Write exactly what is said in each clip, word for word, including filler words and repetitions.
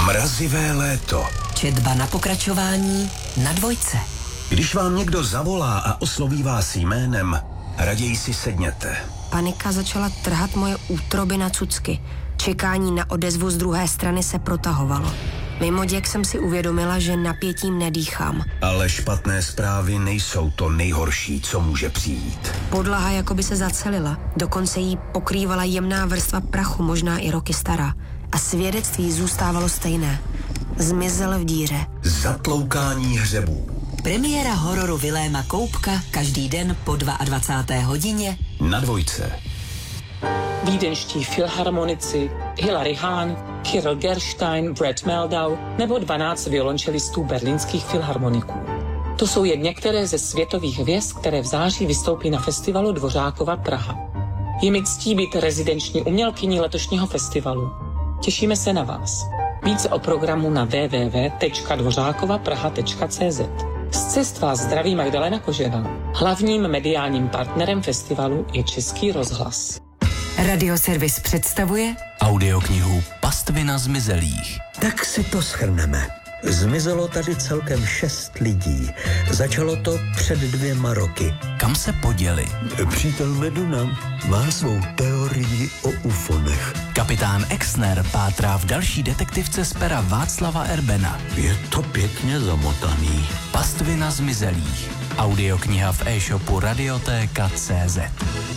Mrazivé léto. Četba na pokračování na Dvojce. Když vám někdo zavolá a osloví vás jménem, raději si sedněte. Panika začala trhat moje útroby na cucky. Čekání na odezvu z druhé strany se protahovalo. Mimo děk jsem si uvědomila, že napětím nedýchám. Ale špatné zprávy nejsou to nejhorší, co může přijít. Podlaha jakoby se zacelila. Dokonce jí pokrývala jemná vrstva prachu, možná i roky stará. A svědectví zůstávalo stejné. Zmizel v díře. Zatloukání hřebů. Premiéra hororu Viléma Koupka každý den po dvacáté druhé hodině na Dvojce. Vídeňští filharmonici Hilary Hahn, Kirill Gerstein, Brett Meldau nebo dvanáct violončelistů berlínských filharmoniků. To jsou jen některé ze světových hvězd, které v září vystoupí na festivalu Dvořákova Praha. Je mi ctí být rezidenční umělkyní letošního festivalu. Těšíme se na vás. Více o programu na w w w tečka dvořákova praha tečka c z. Z cest vás zdraví Magdalena Kožená. Hlavním mediálním partnerem festivalu je Český rozhlas. Radioservis představuje audioknihu Pastvina zmizelých. Tak si to shrneme. Zmizelo tady celkem šest lidí. Začalo to před dvěma roky. Kam se poděli? Přítel Meduna má svou teorii o ufonech. Kapitán Exner pátrá v další detektivce z pera Václava Erbena. Je to pěkně zamotaný. Pastvina zmizelých. Audiokniha v e-shopu radiotéka tečka cé zet.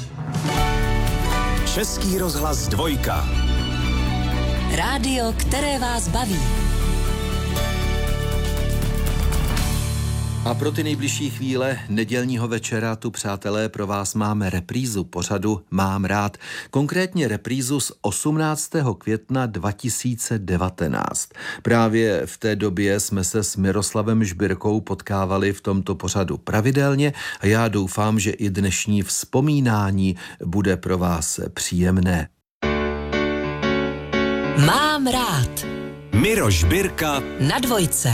Český rozhlas Dvojka. Rádio, které vás baví. A pro ty nejbližší chvíle nedělního večera tu, přátelé, pro vás máme reprízu pořadu Mám rád. Konkrétně reprízu z osmnáctého května dva tisíce devatenáct. Právě v té době jsme se s Miroslavem Žbirkou potkávali v tomto pořadu pravidelně a já doufám, že i dnešní vzpomínání bude pro vás příjemné. Mám rád. Miro Žbirka na Dvojce.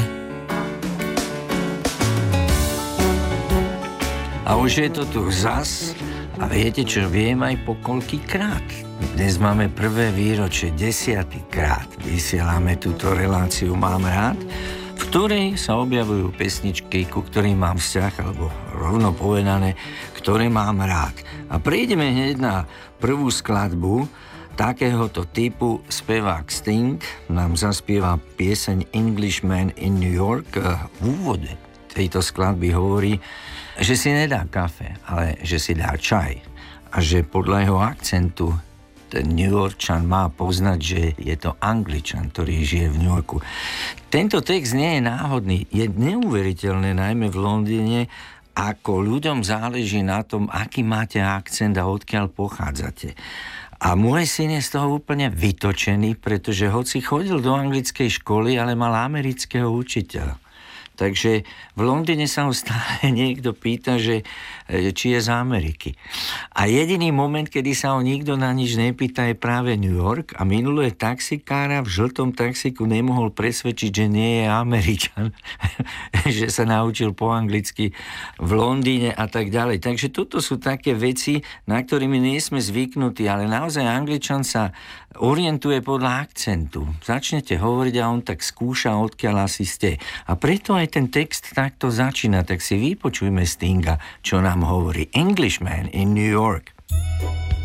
A už je to tu zas a viete, čo viem aj po koľkýkrát. Dnes máme prvé výročie, desiatýkrát vysielame túto reláciu Mám rád, v ktorej sa objavujú pesničky, ku ktorým mám vzťah, alebo rovno povedané, ktoré mám rád. A prejdeme hneď na prvú skladbu takéhoto typu. Spevák Sting nám zaspieva pieseň Englishman in New York. V úvode tejto skladby hovorí, že si nedá kafe, ale že si dá čaj. A že podľa jeho akcentu ten New Yorkčan má poznať, že je to Angličan, ktorý žije v New Yorku. Tento text nie je náhodný. Je neuveriteľné, najmä v Londýne, ako ľuďom záleží na tom, aký máte akcent a odkiaľ pochádzate. A môj syn je z toho úplne vytočený, pretože hoci chodil do anglickej školy, ale mal amerického učiteľa. Takže v Londýne sa ho stále niekto pýta, že či je z Ameriky. A jediný moment, kedy sa ho nikto na nič nepýta, je práve New York. A minulé taxikára v žltom taxiku nemohol presvedčiť, že nie je Američan. Že sa naučil po anglicky v Londýne a tak ďalej. Takže toto sú také veci, na ktorými nie sme zvyknutí, ale naozaj Angličan sa orientuje podľa akcentu. Začnete hovoriť a on tak skúša, odkiaľ asi ste. A preto aj ten text takto začína, tak si vypočujme Stinga, čo nám hovorí Englishman in New York.